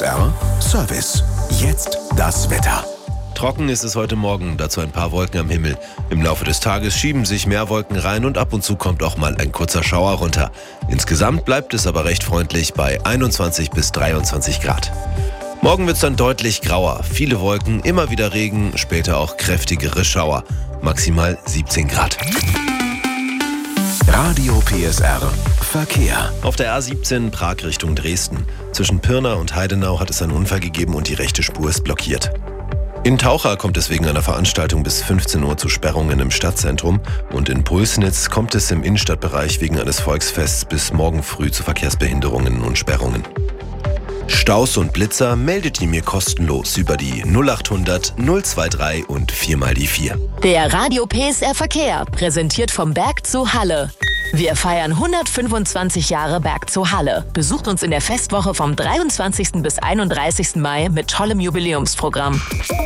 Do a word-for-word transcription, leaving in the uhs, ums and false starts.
R Service. Jetzt das Wetter. Trocken ist es heute Morgen, dazu ein paar Wolken am Himmel. Im Laufe des Tages schieben sich mehr Wolken rein und ab und zu kommt auch mal ein kurzer Schauer runter. Insgesamt bleibt es aber recht freundlich bei einundzwanzig bis dreiundzwanzig Grad. Morgen wird es dann deutlich grauer. Viele Wolken, immer wieder Regen, später auch kräftigere Schauer. Maximal siebzehn Grad. Radio P S R Verkehr. Auf der A siebzehn Prag Richtung Dresden. Zwischen Pirna und Heidenau hat es einen Unfall gegeben und die rechte Spur ist blockiert. In Taucher kommt es wegen einer Veranstaltung bis fünfzehn Uhr zu Sperrungen im Stadtzentrum und in Pulsnitz kommt es im Innenstadtbereich wegen eines Volksfests bis morgen früh zu Verkehrsbehinderungen und Sperrungen. Staus und Blitzer meldet ihr mir kostenlos über die null achthundert null dreiundzwanzig und vier mal die vier. Der Radio P S R Verkehr, präsentiert vom Berg zu Halle. Wir feiern hundertfünfundzwanzig Jahre Berg zu Halle. Besucht uns in der Festwoche vom dreiundzwanzigsten bis einunddreißigsten Mai mit tollem Jubiläumsprogramm.